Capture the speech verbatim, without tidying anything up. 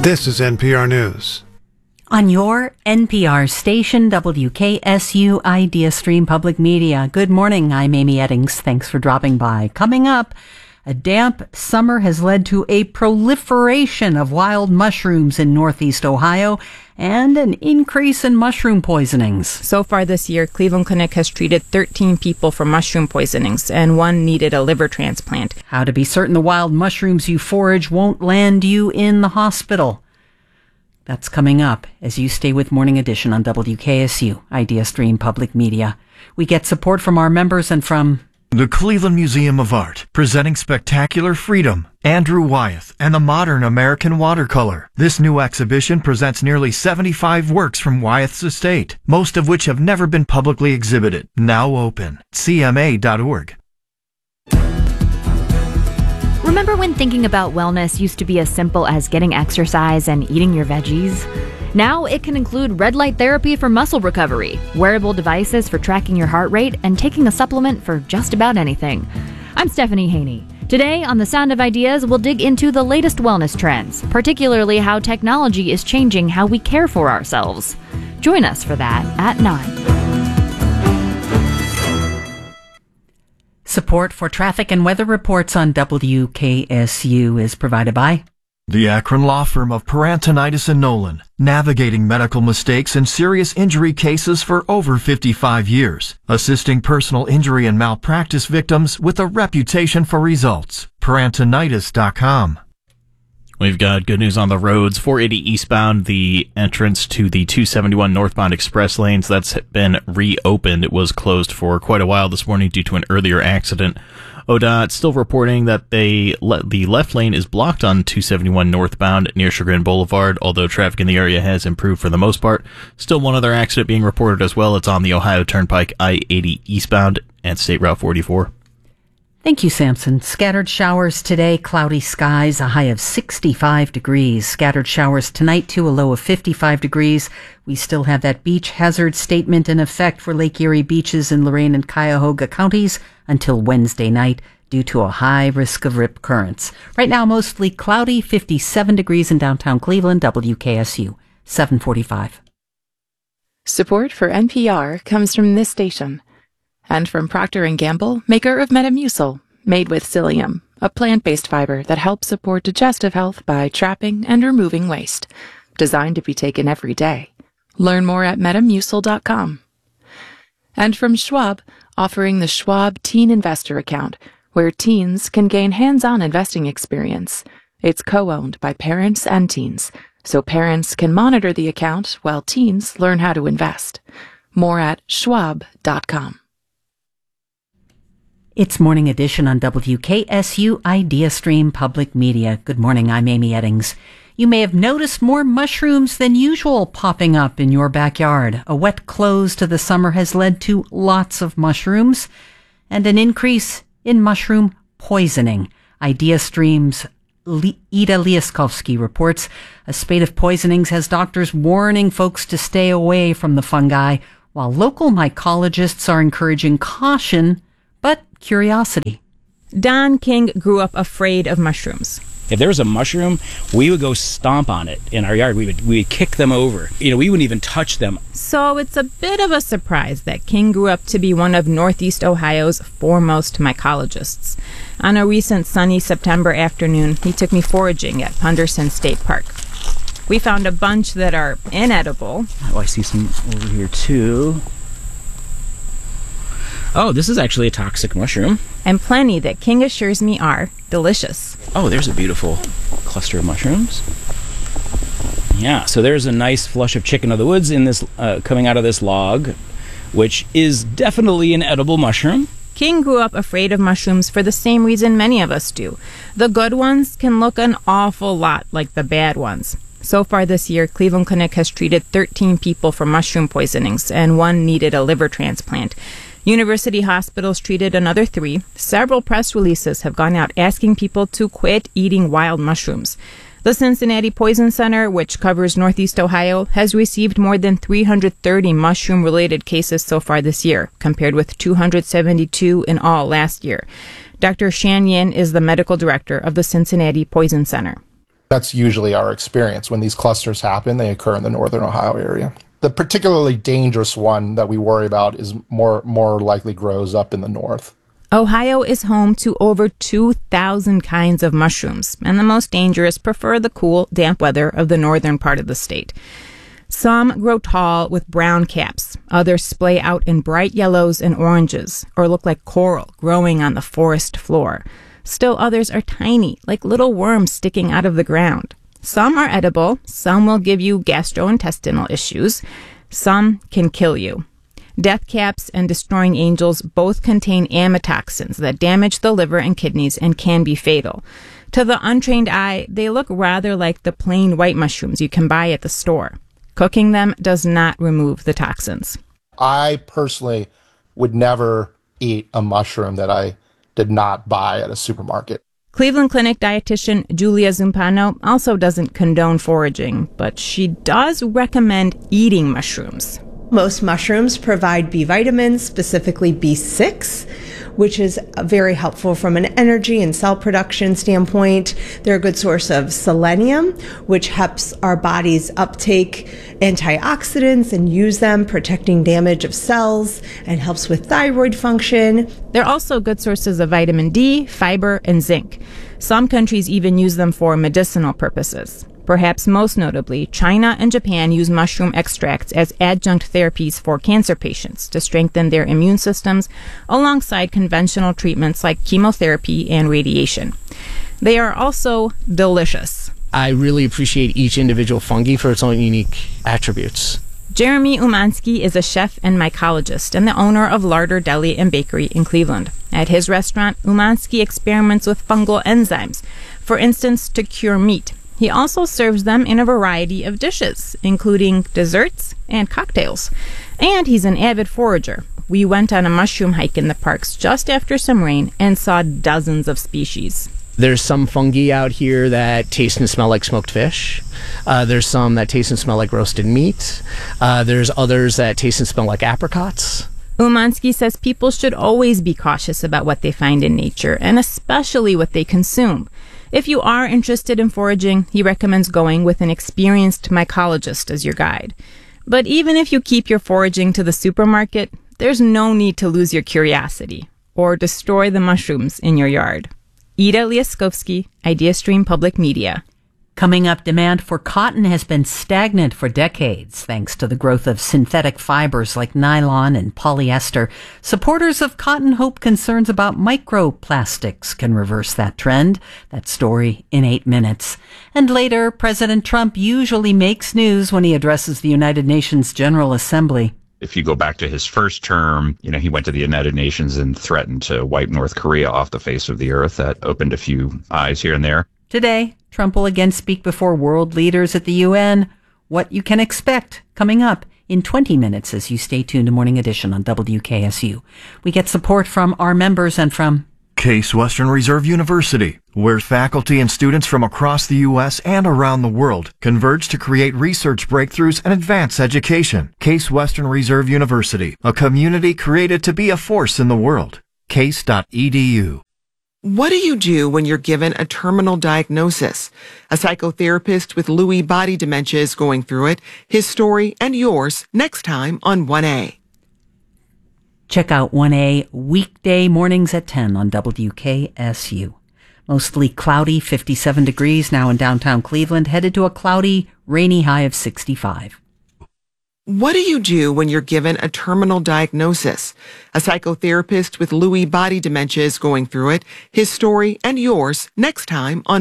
This is N P R News. On your N P R station, W K S U Idea Stream Public Media. Good morning, I'm Amy Eddings. Thanks for dropping by. Coming up, a damp summer has led to a proliferation of wild mushrooms in Northeast Ohio and an increase in mushroom poisonings. So far this year, Cleveland Clinic has treated thirteen people for mushroom poisonings, and one needed a liver transplant. How to be certain the wild mushrooms you forage won't land you in the hospital. That's coming up as you stay with Morning Edition on W K S U, Idea Stream Public Media. We get support from our members and from the Cleveland Museum of Art, presenting Spectacular Freedom, Andrew Wyeth, and the Modern American Watercolor. This new exhibition presents nearly seventy-five works from Wyeth's estate, most of which have never been publicly exhibited. Now open. C M A dot org. Remember when thinking about wellness used to be as simple as getting exercise and eating your veggies? Now it can include red light therapy for muscle recovery, wearable devices for tracking your heart rate, and taking a supplement for just about anything. I'm Stephanie Haney. Today on The Sound of Ideas, we'll dig into the latest wellness trends, particularly how technology is changing how we care for ourselves. Join us for that at nine. Support for traffic and weather reports on W K S U is provided by the Akron law firm of Parantonitis and Nolan, navigating medical mistakes and serious injury cases for over fifty-five years, assisting personal injury and malpractice victims with a reputation for results. Parantonitis dot com. We've got good news on the roads. four eighty eastbound, the entrance to the two seventy-one northbound express lanes, that's been reopened. It was closed for quite a while this morning due to an earlier accident. O D O T still reporting that they le- the left lane is blocked on two seventy-one northbound near Chagrin Boulevard, although traffic in the area has improved for the most part. Still one other accident being reported as well. It's on the Ohio Turnpike I eighty eastbound and State Route forty-four. Thank you, Samson. Scattered showers today, cloudy skies, a high of sixty-five degrees. Scattered showers tonight, too, a low of fifty-five degrees. We still have that beach hazard statement in effect for Lake Erie beaches in Lorain and Cuyahoga counties until Wednesday night due to a high risk of rip currents. Right now, mostly cloudy, fifty-seven degrees in downtown Cleveland, W K S U, seven forty-five. Support for N P R comes from this station. And from Procter and Gamble, maker of Metamucil, made with psyllium, a plant-based fiber that helps support digestive health by trapping and removing waste. Designed to be taken every day. Learn more at metamucil dot com. And from Schwab, offering the Schwab Teen Investor Account, where teens can gain hands-on investing experience. It's co-owned by parents and teens, so parents can monitor the account while teens learn how to invest. More at schwab dot com. It's Morning Edition on W K S U Idea Stream Public Media. Good morning, I'm Amy Eddings. You may have noticed more mushrooms than usual popping up in your backyard. A wet close to the summer has led to lots of mushrooms and an increase in mushroom poisoning. Idea Stream's Le- Ida Liaskovsky reports a spate of poisonings has doctors warning folks to stay away from the fungi, while local mycologists are encouraging caution but curiosity. Don King grew up afraid of mushrooms. If there was a mushroom, we would go stomp on it in our yard. We would we would kick them over. You know, we wouldn't even touch them. So it's a bit of a surprise that King grew up to be one of Northeast Ohio's foremost mycologists. On a recent sunny September afternoon, he took me foraging at Punderson State Park. We found a bunch that are inedible. Oh, I see some over here too. Oh, this is actually a toxic mushroom. And plenty that King assures me are delicious. Oh, there's a beautiful cluster of mushrooms. Yeah, so there's a nice flush of chicken of the woods in this uh, coming out of this log, which is definitely an edible mushroom. King grew up afraid of mushrooms for the same reason many of us do. The good ones can look an awful lot like the bad ones. So far this year, Cleveland Clinic has treated thirteen people for mushroom poisonings, and one needed a liver transplant. University hospitals treated another three. Several press releases have gone out asking people to quit eating wild mushrooms. The Cincinnati Poison Center, which covers Northeast Ohio, has received more than three hundred thirty mushroom-related cases so far this year, compared with two hundred seventy-two in all last year. Doctor Shan Yin is the medical director of the Cincinnati Poison Center. That's usually our experience. When these clusters happen, they occur in the northern Ohio area. The particularly dangerous one that we worry about is more more likely grows up in the north. Ohio is home to over two thousand kinds of mushrooms, and the most dangerous prefer the cool, damp weather of the northern part of the state. Some grow tall with brown caps. Others splay out in bright yellows and oranges, or look like coral growing on the forest floor. Still others are tiny, like little worms sticking out of the ground. Some are edible, some will give you gastrointestinal issues, some can kill you. Death caps and destroying angels both contain amatoxins that damage the liver and kidneys and can be fatal. To the untrained eye, they look rather like the plain white mushrooms you can buy at the store. Cooking them does not remove the toxins. I personally would never eat a mushroom that I did not buy at a supermarket. Cleveland Clinic dietitian Julia Zumpano also doesn't condone foraging, but she does recommend eating mushrooms. Most mushrooms provide B vitamins, specifically B six, which is very helpful from an energy and cell production standpoint. They're a good source of selenium, which helps our bodies uptake antioxidants and use them, protecting damage of cells, and helps with thyroid function. They're also good sources of vitamin D, fiber, and zinc. Some countries even use them for medicinal purposes. Perhaps most notably, China and Japan use mushroom extracts as adjunct therapies for cancer patients to strengthen their immune systems alongside conventional treatments like chemotherapy and radiation. They are also delicious. I really appreciate each individual fungi for its own unique attributes. Jeremy Umansky is a chef and mycologist and the owner of Larder Deli and Bakery in Cleveland. At his restaurant, Umansky experiments with fungal enzymes, for instance, to cure meat. He also serves them in a variety of dishes, including desserts and cocktails. And he's an avid forager. We went on a mushroom hike in the parks just after some rain and saw dozens of species. There's some fungi out here that taste and smell like smoked fish. Uh, there's some that taste and smell like roasted meat. Uh, there's others that taste and smell like apricots. Umansky says people should always be cautious about what they find in nature, and especially what they consume. If you are interested in foraging, he recommends going with an experienced mycologist as your guide. But even if you keep your foraging to the supermarket, there's no need to lose your curiosity or destroy the mushrooms in your yard. Ida Liaskovsky, IdeaStream Public Media. Coming up, demand for cotton has been stagnant for decades thanks to the growth of synthetic fibers like nylon and polyester. Supporters of cotton hope concerns about microplastics can reverse that trend. That story in eight minutes. And later, President Trump usually makes news when he addresses the United Nations General Assembly. If you go back to his first term, you know, he went to the United Nations and threatened to wipe North Korea off the face of the earth. That opened a few eyes here and there. Today, Trump will again speak before world leaders at the U N. What you can expect coming up in twenty minutes as you stay tuned to Morning Edition on W K S U. We get support from our members and from Case Western Reserve University, where faculty and students from across the U S and around the world converge to create research breakthroughs and advance education. Case Western Reserve University, a community created to be a force in the world. case dot e d u. What do you do when you're given a terminal diagnosis? A psychotherapist with Lewy body dementia is going through it. His story and yours next time on one A. Check out one A weekday mornings at ten on W K S U. Mostly cloudy, fifty-seven degrees now in downtown Cleveland, headed to a cloudy, rainy high of sixty-five. What do you do when you're given a terminal diagnosis? A psychotherapist with Lewy body dementia is going through it. His story and yours next time on